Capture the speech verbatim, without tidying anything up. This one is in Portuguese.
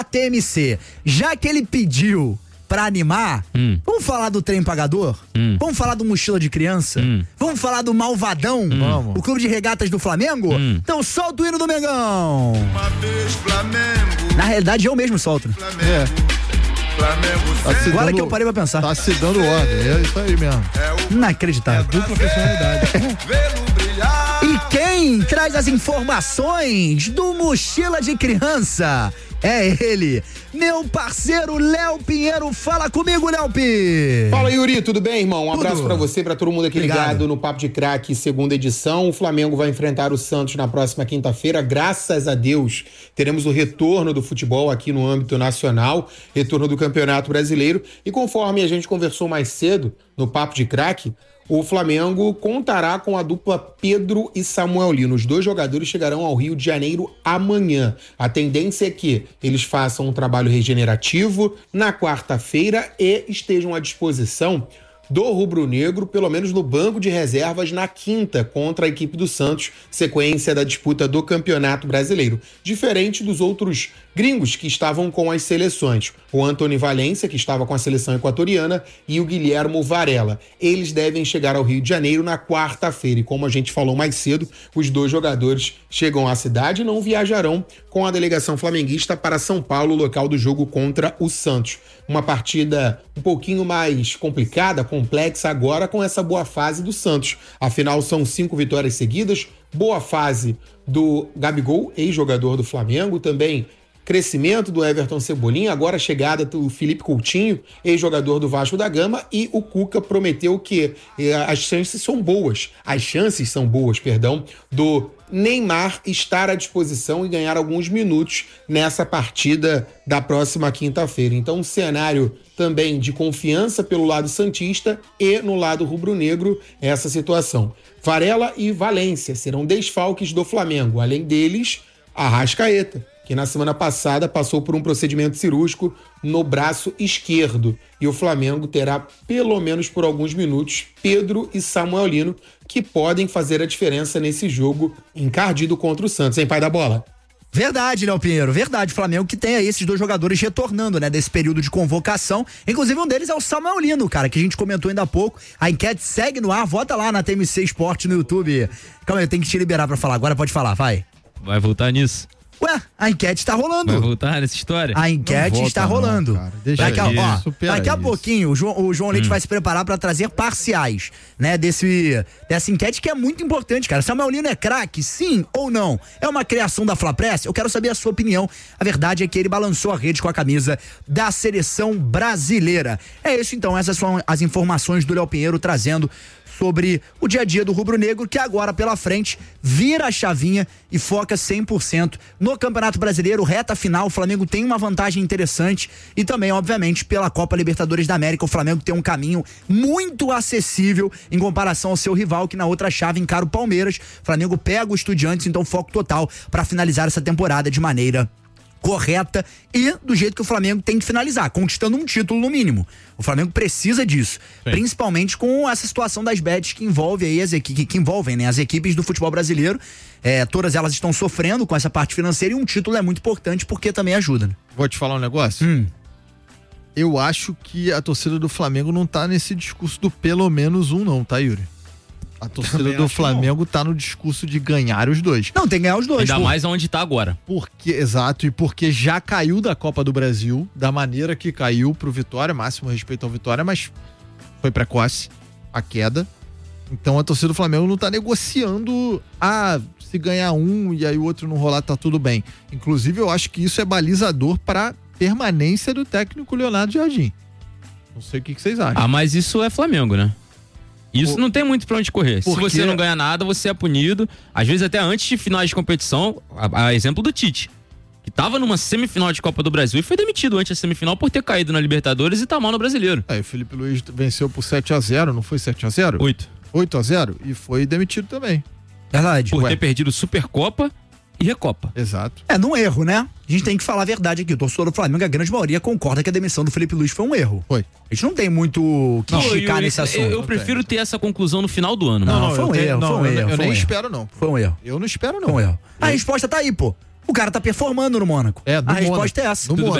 T M C, já que ele pediu pra animar, hum. vamos falar do trem pagador? Hum. Vamos falar do mochila de criança? Hum. Vamos falar do Malvadão? Hum. O clube de regatas do Flamengo? Hum. Então solta o hino do Mengão. Uma vez Flamengo. Na realidade eu mesmo solto. Flamengo. É. Flamengo. Tá Agora dando, que eu parei pra pensar. Tá se dando ordem, é isso aí mesmo. É Inacreditável. É dupla personalidade. E quem traz as informações do mochila de criança? É ele, meu parceiro Léo Pinheiro. Fala comigo, Léo P. Fala, Yuri, tudo bem, irmão? Um tudo. abraço pra você, pra todo mundo aqui Obrigado. ligado no Papo de Craque, segunda edição. O Flamengo vai enfrentar o Santos na próxima quinta-feira. Graças a Deus, teremos o retorno do futebol aqui no âmbito nacional, retorno do Campeonato Brasileiro. E conforme a gente conversou mais cedo no Papo de Craque, o Flamengo contará com a dupla Pedro e Samuel Lino. Os dois jogadores chegarão ao Rio de Janeiro amanhã. A tendência é que eles façam um trabalho regenerativo na quarta-feira e estejam à disposição do rubro-negro, pelo menos no banco de reservas, na quinta, contra a equipe do Santos, sequência da disputa do Campeonato Brasileiro. Diferente dos outros gringos que estavam com as seleções. O Antony Valência, que estava com a seleção equatoriana, e o Guilhermo Varela. Eles devem chegar ao Rio de Janeiro na quarta-feira. E como a gente falou mais cedo, os dois jogadores chegam à cidade e não viajarão com a delegação flamenguista para São Paulo, local do jogo contra o Santos. Uma partida um pouquinho mais complicada, complexa agora com essa boa fase do Santos. Afinal, são cinco vitórias seguidas, boa fase do Gabigol, ex-jogador do Flamengo, também crescimento do Everton Cebolinha, agora a chegada do Felipe Coutinho, ex-jogador do Vasco da Gama, e o Cuca prometeu que as chances são boas, as chances são boas, perdão, do Neymar estar à disposição e ganhar alguns minutos nessa partida da próxima quinta-feira. Então, um cenário também de confiança pelo lado santista e no lado rubro-negro essa situação. Varela e Valência serão desfalques do Flamengo, além deles, Arrascaeta, que na semana passada passou por um procedimento cirúrgico no braço esquerdo. E o Flamengo terá, pelo menos por alguns minutos, Pedro e Samuel Lino, que podem fazer a diferença nesse jogo encardido contra o Santos, hein, pai da bola? Verdade, Léo Pinheiro, verdade. Flamengo que tem aí esses dois jogadores retornando, né, desse período de convocação. Inclusive um deles é o Samuel Lino, cara, que a gente comentou ainda há pouco. A enquete segue no ar, vota lá na T M C Esporte no YouTube. Calma aí, eu tenho que te liberar pra falar. Agora pode falar, vai. Vai voltar nisso? Ué, a enquete tá rolando. Vai voltar nessa história? A enquete volta, está rolando. Não, daqui, aí, a, ó, daqui a isso. pouquinho o João, o João Leite hum. vai se preparar para trazer parciais, né, desse, dessa enquete que é muito importante, cara. Samuel Lino é craque, sim ou não? É uma criação da Flapress? Eu quero saber a sua opinião. A verdade é que ele balançou a rede com a camisa da seleção brasileira. É isso então, essas são as informações do Léo Pinheiro trazendo sobre o dia a dia do rubro-negro, que agora pela frente vira a chavinha e foca cem por cento no Campeonato Brasileiro, reta final. O Flamengo tem uma vantagem interessante e também, obviamente, pela Copa Libertadores da América, o Flamengo tem um caminho muito acessível em comparação ao seu rival, que na outra chave encara o Palmeiras. O Flamengo pega o Estudiantes, então foco total para finalizar essa temporada de maneira correta e do jeito que o Flamengo tem que finalizar, conquistando um título no mínimo. O Flamengo precisa disso, Sim. principalmente com essa situação das bets que envolve aí as equipes, que envolvem, né, as equipes do futebol brasileiro. É, todas elas estão sofrendo com essa parte financeira e um título é muito importante porque também ajuda, né? Vou te falar um negócio. Hum. Eu acho que a torcida do Flamengo não tá nesse discurso do pelo menos um não, tá, Yuri? A torcida Também do Flamengo tá no discurso de ganhar os dois. Não, tem que ganhar os dois. Ainda por... mais onde tá agora. Porque, exato, e porque já caiu da Copa do Brasil, da maneira que caiu pro Vitória, máximo respeito ao Vitória, mas foi precoce a queda. Então a torcida do Flamengo não tá negociando, ah, se ganhar um e aí o outro não rolar, tá tudo bem. Inclusive eu acho que isso é balizador pra permanência do técnico Leonardo Jardim. Não sei o que, que vocês acham. Ah, mas isso é Flamengo, né? Isso Por... não tem muito pra onde correr. Porque... Se você não ganha nada, você é punido. Às vezes até antes de finais de competição, a, a exemplo do Tite, que tava numa semifinal de Copa do Brasil e foi demitido antes da semifinal por ter caído na Libertadores e tá mal no Brasileiro. É, o Felipe Luiz venceu por sete a zero, não foi sete a zero? oito. oito a zero e foi demitido também. Verdade. Por Ué. ter perdido Supercopa e Recopa. Exato. É, num erro, né? A gente tem que falar a verdade aqui. O torcedor do Flamengo, a grande maioria, concorda que a demissão do Felipe Luiz foi um erro. Foi. A gente não tem muito o que Não, esticar eu, nesse eu, assunto. Eu, eu prefiro ter essa conclusão no final do ano. Não, mano. não, foi um eu erro, tenho- foi um não, eu- erro. Eu foi um nem erro. espero, não. Foi um erro. Eu não espero, não. Foi um erro. A Eu- resposta tá aí, pô. O cara tá performando no Mônaco. É, do a resposta Mônaco. é essa. Do Tudo Mônaco.